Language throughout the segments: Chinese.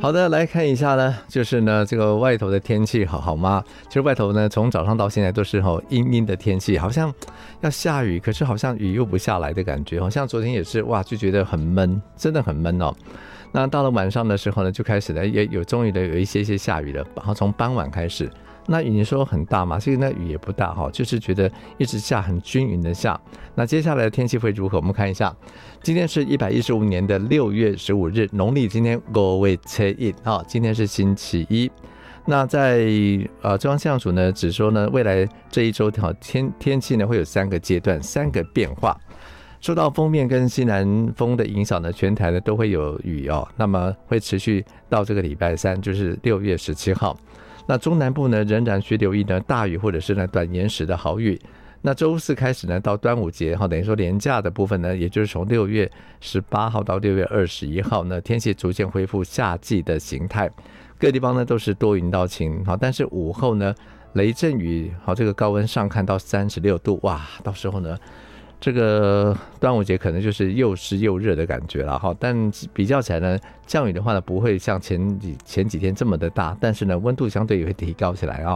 好的，来看一下呢，就是呢这个外头的天气好吗？其实外头呢从早上到现在都是阴阴的天气，好像要下雨，可是好像雨又不下来的感觉，好像昨天也是哇，就觉得很闷，真的很闷哦。那到了晚上的时候呢，就开始呢也终于的有一些下雨了，然后从傍晚开始。那雨你说很大吗？其实那雨也不大就是觉得一直下，很均匀的下。那接下来的天气会如何？我们看一下，今天是115年的6月15日，农历今天5月7日，今天是星期一。那在中央气象署呢只说呢，未来这一周天气呢会有3个阶段，3个变化。受到锋面跟西南风的影响呢，全台呢都会有雨那么会持续到这个礼拜3，就是6月17号。那中南部呢仍然需留意呢大雨或者是呢短延时的豪雨。那周4开始呢到端午节等于说连假的部分呢，也就是从6月18号到6月21号呢，天气逐渐恢复夏季的形态，各地方呢都是多云到晴但是午后呢雷阵雨这个高温上看到36度，哇，到时候呢这个端午节可能就是又湿又热的感觉了但比较起来呢，降雨的话呢不会像前几天这么的大，但是呢温度相对也会提高起来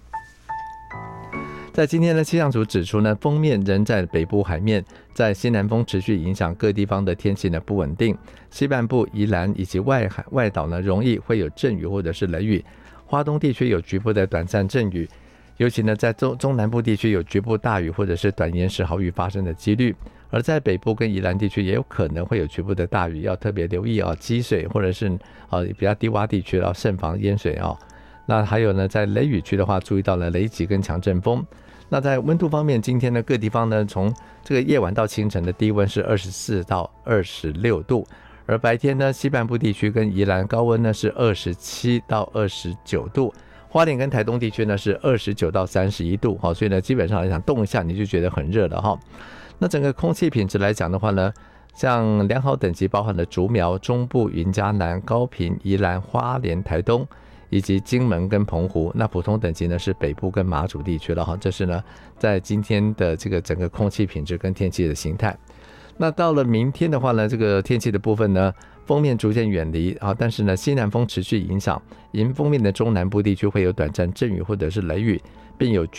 在今天呢，气象署指出呢，锋面仍在北部海面，在西南风持续影响各地方的天气呢不稳定，西半部、宜兰以及外岛呢容易会有阵雨或者是雷雨，花东地区有局部的短暂阵雨。尤其呢，在中南部地区有局部大雨或者是短延时豪雨发生的几率，而在北部跟宜兰地区也有可能会有局部的大雨，要特别留意积水或者是比较低洼地区要慎防淹水那还有呢，在雷雨区的话，注意到了雷击跟强阵风。那在温度方面，今天呢各地方呢从这个夜晚到清晨的低温是24到26度，而白天呢西半部地区跟宜兰高温呢是27到29度。花莲跟台东地区呢是29到31度所以呢基本上来讲动一下你就觉得很热了那整个空气品质来讲的话呢，像良好等级包含了竹苗、中部、云嘉南、高屏、宜兰、花莲、台东以及金门跟澎湖，那普通等级呢是北部跟马祖地区了这是呢在今天的这个整个空气品质跟天气的形态。那到了明天的话呢，这个天气的部分呢，锋面逐渐远离但是呢西南风持续影响，迎风面的中南部地区会有短暂阵雨或者是雷雨，并有